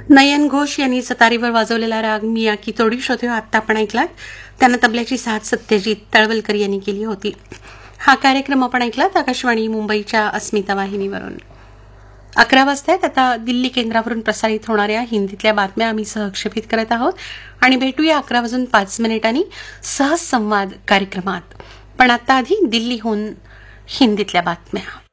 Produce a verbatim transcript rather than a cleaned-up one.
नयन घोष यांनी सतारीवर वाजवलेला राग मिया की तोडी शोधो आत्ता आपण ऐकलात. त्यांना तबल्याची साथ सत्यजित तळवलकर यांनी केली होती. हा कार्यक्रम आपण ऐकलात आकाशवाणी मुंबईच्या अस्मिता वाहिनीवरून. अकरा वाजतायत. आता दिल्ली केंद्रावरून प्रसारित होणाऱ्या हिंदीतल्या बातम्या आम्ही सहक्षेपित करत आहोत आणि भेटूया अकरा वाजून पाच मिनिटांनी सहज संवाद कार्यक्रमात. पण आता आधी दिल्लीहून हिंदीतल्या बातम्या.